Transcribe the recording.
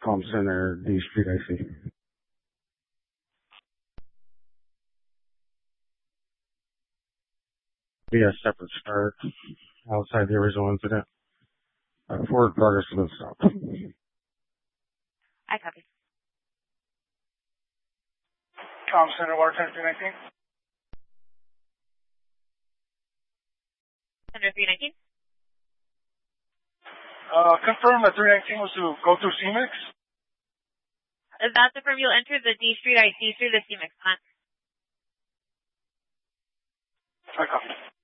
Palm Center, D Street, I see. Be a separate start outside the original incident. Forward progress to the stop. I copy. Palm Center, water tank 319. Center 319. Confirm that 319 was to go through CMEX. That's affirm you'll enter the D Street ID through the CMEX plant. I copy.